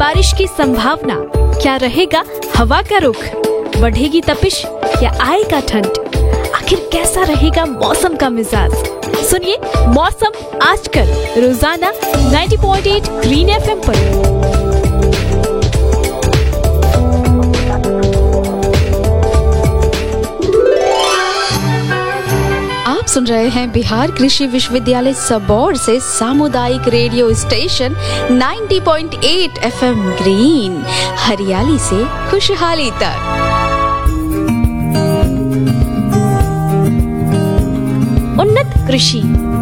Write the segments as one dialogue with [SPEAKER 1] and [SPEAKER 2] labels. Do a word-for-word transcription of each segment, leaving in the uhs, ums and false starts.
[SPEAKER 1] बारिश की संभावना? क्या रहेगा हवा का रुख? बढ़ेगी तपिश या आएगा ठंड? आखिर कैसा रहेगा मौसम का मिजाज? सुनिए मौसम आजकल रोजाना नब्बे पॉइंट आठ ग्रीन एफएम पर।
[SPEAKER 2] सुन रहे हैं बिहार कृषि विश्वविद्यालय सबौर से सामुदायिक रेडियो स्टेशन नब्बे पॉइंट आठ एफएम ग्रीन, हरियाली से खुशहाली तक।
[SPEAKER 1] उन्नत कृषि।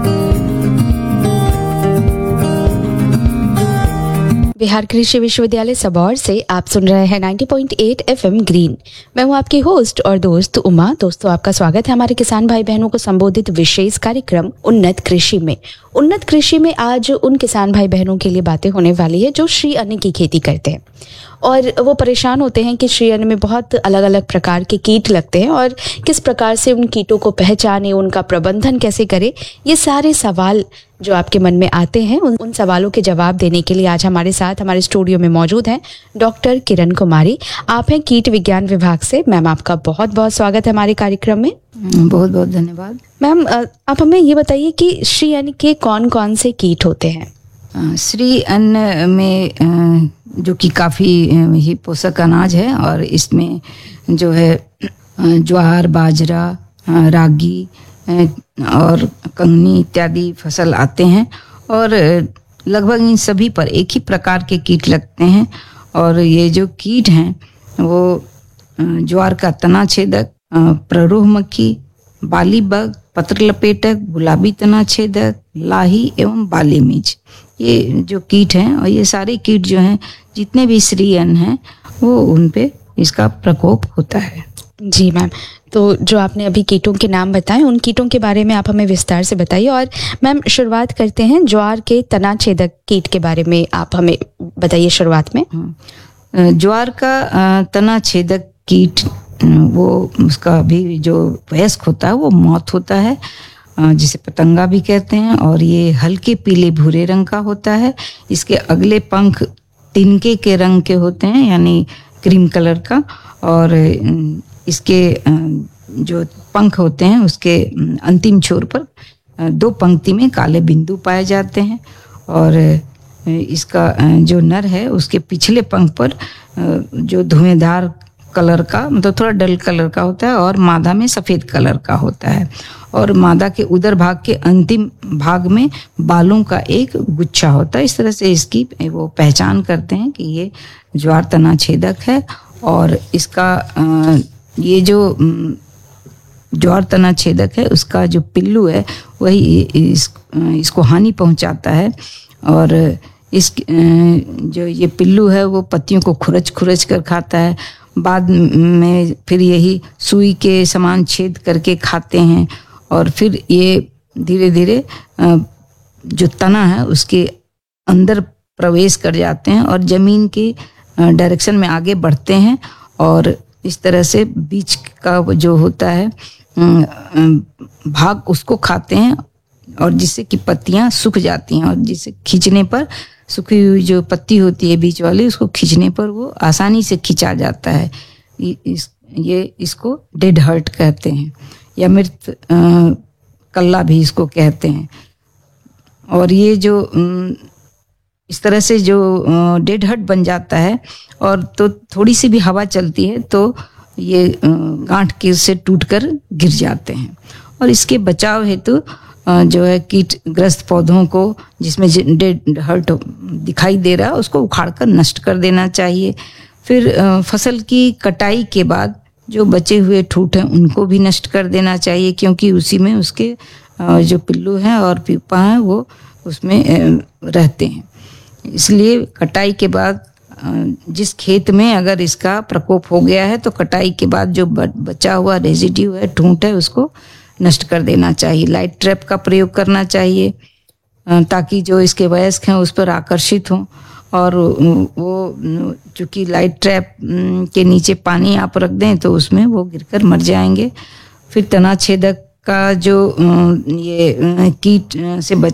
[SPEAKER 2] बिहार कृषि विश्वविद्यालय सबौर से आप सुन रहे हैं नब्बे पॉइंट आठ एफएम ग्रीन। मैं हूं आपकी होस्ट और दोस्त उमा। दोस्तों, आपका स्वागत है हमारे किसान भाई बहनों को संबोधित विशेष कार्यक्रम उन्नत कृषि में। उन्नत कृषि में आज उन किसान भाई बहनों के लिए बातें होने वाली है जो श्री अन्न की खेती करते हैं और वो परेशान होते हैं कि श्री अन्न में बहुत अलग अलग प्रकार के कीट लगते हैं और किस प्रकार से उन कीटों को पहचाने, उनका प्रबंधन कैसे करें। ये सारे सवाल जो आपके मन में आते हैं, उन, उन सवालों के जवाब देने के लिए आज हमारे साथ हमारे स्टूडियो में मौजूद हैं डॉक्टर किरण कुमारी। आप हैं कीट विज्ञान विभाग से। मैम, आपका बहुत बहुत स्वागत है हमारे कार्यक्रम में।
[SPEAKER 3] बहुत बहुत धन्यवाद।
[SPEAKER 2] मैम, आप हमें ये बताइए कि श्री अन्न के कौन कौन से कीट होते हैं?
[SPEAKER 3] श्री अन्न में जो कि काफ़ी ही पोषक अनाज है और इसमें जो है ज्वार, बाजरा, रागी और कंगनी इत्यादि फसल आते हैं और लगभग इन सभी पर एक ही प्रकार के कीट लगते हैं। और ये जो कीट हैं वो ज्वार का तना छेदक, प्ररोह मक्खी, बाली बग, पत्र लपेटक, गुलाबी तना छेदक, लाही एवं बाली मिर्च, ये जो कीट हैं और ये सारे कीट जो हैं जितने भी श्री अन्न हैं वो उन पे इसका प्रकोप होता है।
[SPEAKER 2] जी मैम, तो जो आपने अभी कीटों के नाम बताए उन कीटों के बारे में आप हमें विस्तार से बताइए। और मैम, शुरुआत करते हैं ज्वार के तना छेदक कीट के बारे में, आप हमें बताइए शुरुआत में।
[SPEAKER 3] ज्वार का तना छेदक कीट वो उसका भी जो वयस्क होता है वो मौत होता है, जिसे पतंगा भी कहते हैं, और ये हल्के पीले भूरे रंग का होता है। इसके अगले पंख तिनके के रंग के होते हैं यानी क्रीम कलर का, और इसके जो पंख होते हैं उसके अंतिम छोर पर दो पंक्ति में काले बिंदु पाए जाते हैं। और इसका जो नर है उसके पिछले पंख पर जो धुएंधार कलर का, मतलब थोड़ा डल कलर का होता है, और मादा में सफ़ेद कलर का होता है। और मादा के उदर भाग के अंतिम भाग में बालों का एक गुच्छा होता है। इस तरह से इसकी वो पहचान करते हैं कि ये ज्वार तना छेदक है। और इसका ये जो ज्वार तना छेदक है उसका जो पिल्लू है वही इस, इसको हानि पहुंचाता है। और इस जो ये पिल्लू है वो पत्तियों को खुरच खुरच कर खाता है। बाद में फिर यही सुई के समान छेद करके खाते हैं और फिर ये धीरे धीरे जो तना है उसके अंदर प्रवेश कर जाते हैं और जमीन की डायरेक्शन में आगे बढ़ते हैं। और इस तरह से बीच का जो होता है भाग उसको खाते हैं, और जिससे कि पत्तियां सूख जाती हैं, और जिसे खींचने पर सूखी हुई जो पत्ती होती है बीच वाली उसको खींचने पर वो आसानी से खिंचा जाता है। इस ये इसको डेड हर्ट कहते हैं या मृत कल्ला भी इसको कहते हैं। और ये जो इस तरह से जो डेड हर्ट बन जाता है और तो थोड़ी सी भी हवा चलती है तो ये गांठ के से टूटकर गिर जाते हैं। और इसके बचाव हेतु जो है कीट ग्रस्त पौधों को जिसमें डेड हर्ट दिखाई दे रहा है उसको उखाड़कर नष्ट कर देना चाहिए। फिर फसल की कटाई के बाद जो बचे हुए ठूठ हैं उनको भी नष्ट कर देना चाहिए, क्योंकि उसी में उसके जो पिल्लू हैं और प्यूपा हैं वो उसमें रहते हैं। इसलिए कटाई के बाद जिस खेत में अगर इसका प्रकोप हो गया है तो कटाई के बाद जो बचा हुआ रेजिड्यू है, ठूंठ है, उसको नष्ट कर देना चाहिए। लाइट ट्रैप का प्रयोग करना चाहिए ताकि जो इसके वयस्क हैं उस पर आकर्षित हों। और वो चूँकि लाइट ट्रैप के नीचे पानी आप रख दें तो उसमें वो गिरकर मर जाएंगे। फिर तना छेदक का जो ये कीट से